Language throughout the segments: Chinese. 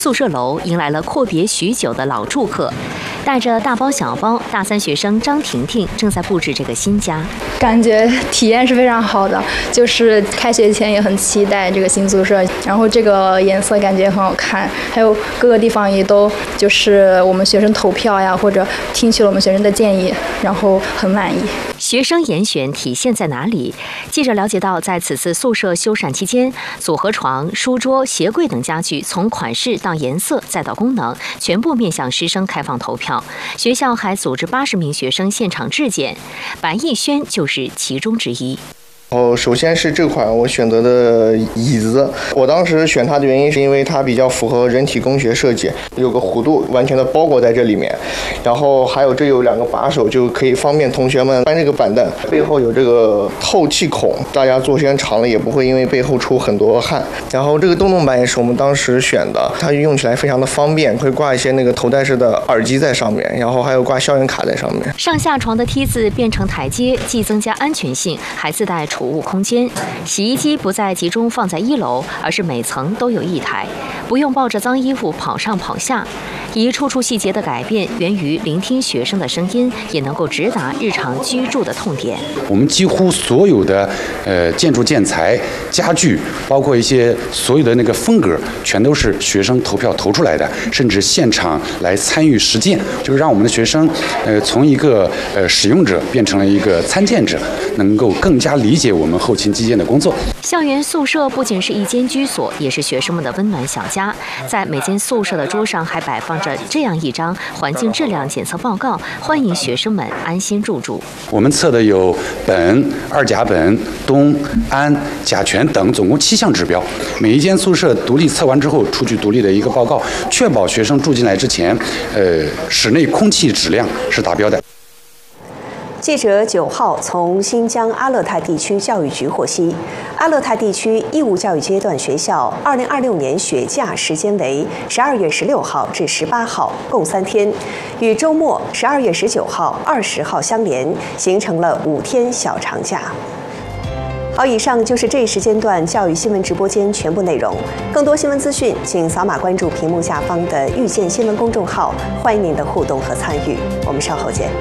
宿舍楼迎来了阔别许久的老住客，带着大包小包，大三学生张婷婷正在布置这个新家。 感觉体验是非常好的，就是开学前也很期待这个新宿舍，然后这个颜色感觉很好看，还有各个地方也都就是我们学生投票呀，或者听取了我们学生的建议，然后很满意。 学生严选体现在哪里？记者了解到，在此次宿舍修缮期间，组合床、书桌、鞋柜等家具从款式到颜色再到功能，全部面向师生开放投票。学校还组织80名学生现场质检，白逸轩就是其中之一。 首先是这款我选择的椅子，我当时选它的原因是因为它比较符合人体工学设计，有个弧度完全的包裹在这里面，然后还有这有2个把手，就可以方便同学们搬这个板凳，背后有这个透气孔，大家坐时间长了也不会因为背后出很多汗。然后这个洞洞板也是我们当时选的，它用起来非常的方便，会挂一些那个头戴式的耳机在上面，然后还有挂校园卡在上面。 上下床的梯子变成台阶，既增加安全性，还自带储物空间。洗衣机不再集中放在1楼，而是每层都有1台，不用抱着脏衣服跑上跑下。一处处细节的改变源于聆听学生的声音，也能够直达日常居住的痛点。 我们几乎所有的建筑建材、家具，包括一些所有的那个风格，全都是学生投票投出来的，甚至现场来参与实践，就是让我们的学生从一个使用者变成了一个参建者，能够更加理解我们后勤基建的工作。 校园宿舍不仅是一间居所，也是学生们的温暖小家。在每间宿舍的桌上还摆放着这样一张环境质量检测报告，欢迎学生们安心入住。 我们测的有苯、2甲苯、氡、氨、甲醛等总共7项指标。每一间宿舍独立测完之后，出具独立的一个报告，确保学生住进来之前，室内空气质量是达标的。 记者9号从新疆阿勒泰地区教育局获悉，阿勒泰地区义务教育阶段学校2026年雪假时间为12月16号至18号，共3天，与周末12月19号、20号相连，形成了5天小长假。好，以上就是这一时间段教育新闻直播间全部内容。更多新闻资讯，请扫码关注屏幕下方的遇见新闻公众号，欢迎您的互动和参与。我们稍后见。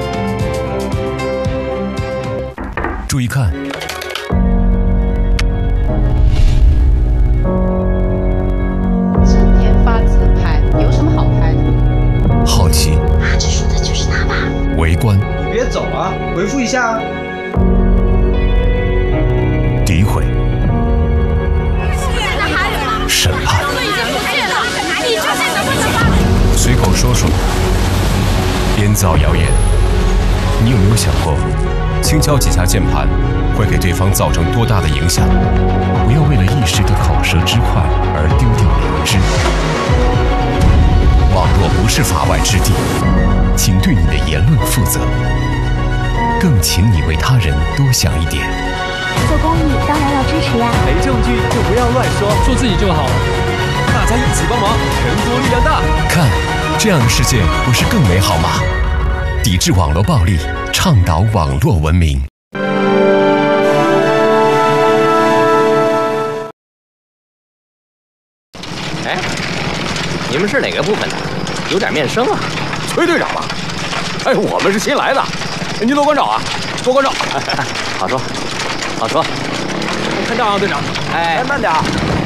注意看， 整天发自拍，有什么好拍的？ 好奇， 这说的就是他吧？ 围观， 你别走啊，回复一下啊！ 诋毁，审判，随口说说，编造谣言。你有没有想过，轻敲几下键盘会给对方造成多大的影响？不要为了一时的口舌之快而丢掉良知。网络不是法外之地，请对你的言论负责，更请你为他人多想一点。 做公益当然要支持呀， 没证据就不要乱说，做自己就好，大家一起帮忙，人多力量大。 看，这样的世界不是更美好吗？抵制网络暴力，倡导网络文明。 哎，你们是哪个部分的？有点面生啊。崔队长吧？哎，我们是新来的。您多关照啊，多关照。好说，好说。看账啊，队长。哎，慢点。